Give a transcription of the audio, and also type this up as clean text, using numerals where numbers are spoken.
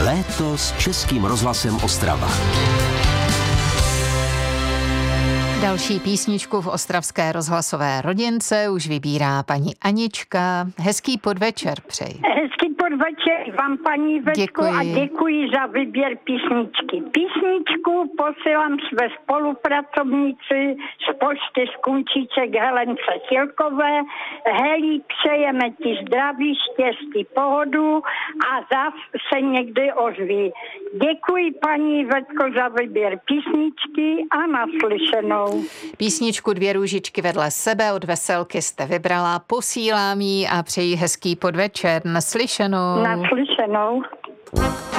Léto s Českým rozhlasem Ostrava. Další písničku v ostravské rozhlasové rodince už vybírá paní Anička. Hezký podvečer přeji. Hezký podvečer vám, paní Veďko, a děkuji za výběr písničky. Písničku posílám své spolupracovnici z pošty z Kunčíček Helence Silkové. Heli, přejeme ti zdraví, štěstí, pohodu a zas se někdy ozví. Děkuji, paní Veďko, za výběr písničky a naslyšenou. Písničku Dvě růžičky vedle sebe od Veselky jste vybrala, posílám jí a přeji hezký podvečer. Naslyšenou. Naslyšenou.